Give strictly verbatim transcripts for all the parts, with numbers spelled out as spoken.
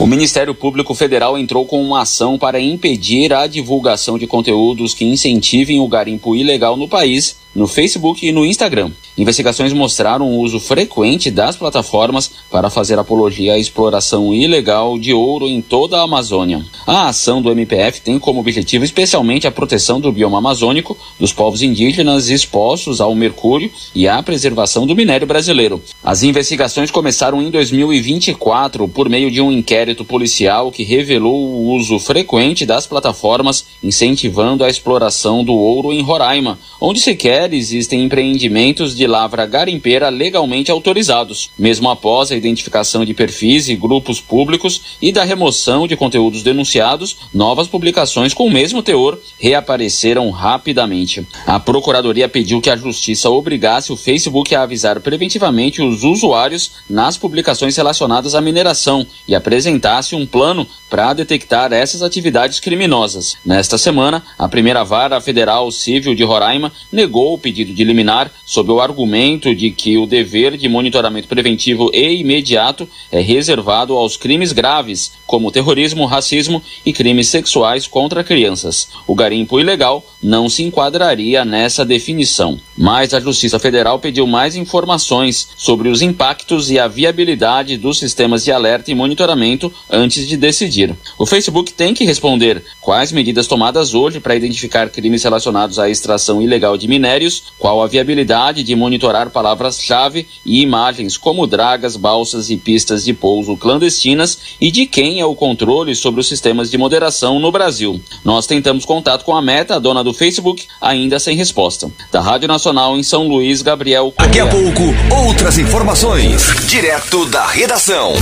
O Ministério Público Federal entrou com uma ação para impedir a divulgação de conteúdos que incentivem o garimpo ilegal no país, no Facebook e no Instagram. Investigações mostraram o uso frequente das plataformas para fazer apologia à exploração ilegal de ouro em toda a Amazônia. A ação do M P F tem como objetivo especialmente a proteção do bioma amazônico, dos povos indígenas expostos ao mercúrio e a preservação do minério brasileiro. As investigações começaram em dois mil e vinte e quatro por meio de um inquérito policial que revelou o uso frequente das plataformas incentivando a exploração do ouro em Roraima, onde sequer existem empreendimentos de lavra garimpeira legalmente autorizados. Mesmo após a identificação de perfis e grupos públicos e da remoção de conteúdos denunciados, novas publicações com o mesmo teor reapareceram rapidamente. A Procuradoria pediu que a Justiça obrigasse o Facebook a avisar preventivamente os usuários nas publicações relacionadas à mineração e apresentasse um plano para detectar essas atividades criminosas. Nesta semana, a primeira vara federal civil de Roraima negou o pedido de liminar sob o argumento de que o dever de monitoramento preventivo e imediato é reservado aos crimes graves, como terrorismo, racismo e crimes sexuais contra crianças. O garimpo ilegal não se enquadraria nessa definição. Mas a Justiça Federal pediu mais informações sobre os impactos e a viabilidade dos sistemas de alerta e monitoramento antes de decidir. O Facebook tem que responder quais medidas tomadas hoje para identificar crimes relacionados à extração ilegal de minérios, qual a viabilidade de monitorar palavras-chave e imagens como dragas, balsas e pistas de pouso clandestinas e de quem é o controle sobre os sistemas de moderação no Brasil. Nós tentamos contato com a Meta, a dona do Facebook, ainda sem resposta. Da Rádio Nacional em São Luís, Gabriel Correa. Daqui a pouco, outras informações, direto da redação.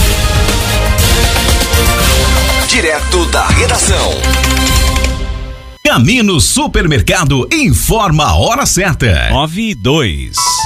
Direto da redação. Camino Supermercado informa a hora certa. nove e dois.